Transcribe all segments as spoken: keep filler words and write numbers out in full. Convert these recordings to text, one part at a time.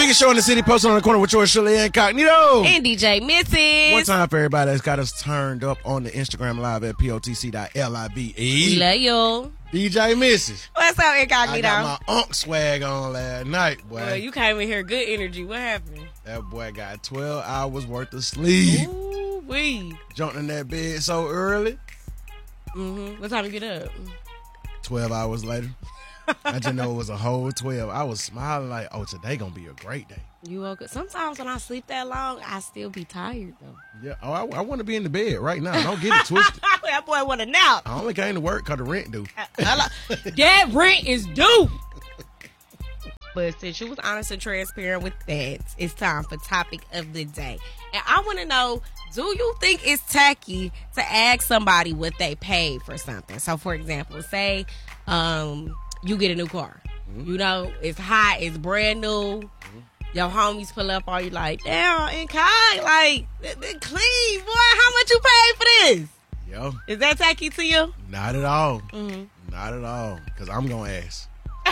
biggest show in the city, posted on the corner with yours, Shirley Incognito. And D J Missus. One time for everybody that's got us turned up on the Instagram live at P O T C dot live. We love you. D J Missus. What's up, Incognito? I got my Unk swag on last night, boy. Well, you came in here good energy. What happened? That boy got twelve hours worth of sleep. Ooh, wee. Jumped in that bed so early. Mm-hmm. What time you get up? twelve hours later. I just know it was a whole twelve. I was smiling like, oh, today gonna be a great day. You woke up. Sometimes when I sleep that long, I still be tired, though. Yeah. Oh, I, I want to be in the bed right now. Don't get it twisted. That boy want a nap. I only came to work because the rent due. That rent is due. But since you was honest and transparent with that, it's time for topic of the day. And I want to know, do you think it's tacky to ask somebody what they paid for something? So, for example, say um, you get a new car. Mm-hmm. You know, it's hot, it's brand new. Mm-hmm. Your homies pull up on you like, damn, and Kai, like, they're clean, boy. How much you paid for this? Yo. Is that tacky to you? Not at all. Mm-hmm. Not at all. Because I'm going to ask.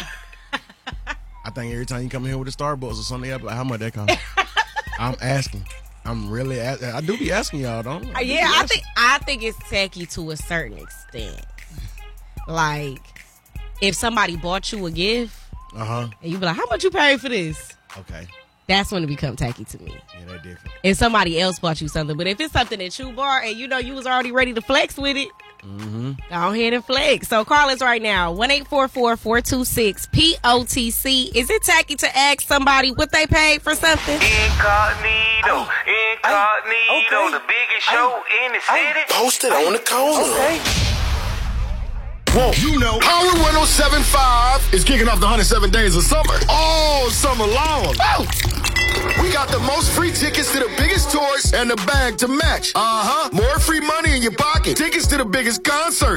I think every time you come in here with a Starbucks or something, I'm like, how much that cost? I'm asking. I'm really asking. I do be asking y'all, don't I? I yeah, I think I think it's tacky to a certain extent. Like, if somebody bought you a gift, uh-huh, and you be like, how much you paid for this? Okay. That's when it become tacky to me. Yeah, that's different. If somebody else bought you something, but if it's something that you bought and you know you was already ready to flex with it, mm-hmm, go ahead and flex. So call us right now, one eight four four, four two six, P O T C. Is it tacky to ask somebody what they paid for something? Incognito, Incognito, okay. The biggest show in the city. Posted on the corner. Okay. Whoa. You know, Power one oh seven point five is kicking off the one hundred seven days of summer. All summer long. Woo. We got the most free tickets to the biggest tours and the bag to match. Uh-huh. More free money in your pocket. Tickets to the biggest concerts.